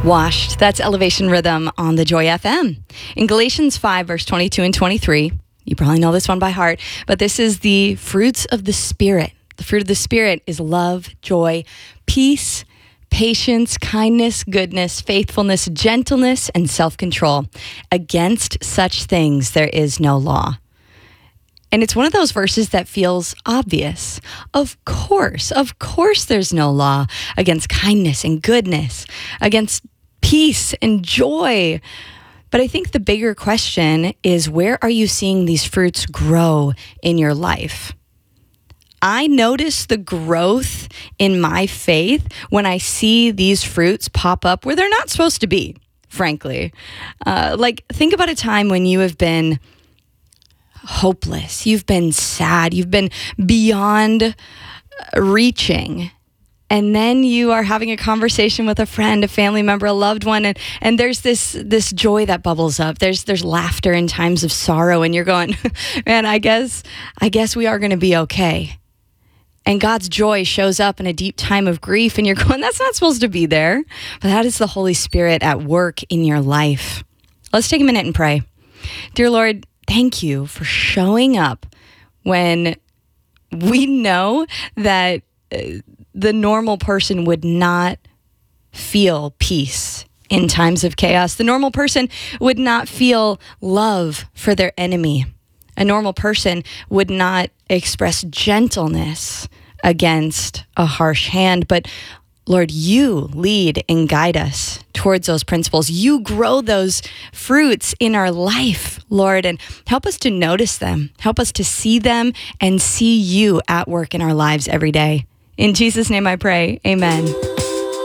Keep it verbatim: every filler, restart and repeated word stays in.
Washed. That's Elevation Rhythm on the Joy F M. In Galatians five, verse twenty-two and twenty-three, you probably know this one by heart, but this is the fruits of the Spirit. The fruit of the Spirit is love, joy, peace, patience, kindness, goodness, faithfulness, gentleness, and self-control. Against such things there is no law. And it's one of those verses that feels obvious. Of course, of course there's no law against kindness and goodness, against peace and joy. But I think the bigger question is, where are you seeing these fruits grow in your life? I notice the growth in my faith when I see these fruits pop up where they're not supposed to be, frankly. Uh, like, think about a time when you have been hopeless, you've been sad, you've been beyond reaching, and then you are having a conversation with a friend, a family member, a loved one, and and there's this this joy that bubbles up. There's there's laughter in times of sorrow, and you're going, man, I guess I guess we are going to be okay. And God's joy shows up in a deep time of grief, and you're going, that's not supposed to be there. But that is the Holy Spirit at work in your life. Let's take a minute and pray. Dear Lord, thank you for showing up when we know that uh, the normal person would not feel peace in times of chaos. The normal person would not feel love for their enemy. A normal person would not express gentleness against a harsh hand, but Lord, you lead and guide us towards those principles. You grow those fruits in our life, Lord, and help us to notice them. Help us to see them and see you at work in our lives every day. In Jesus' name I pray, amen.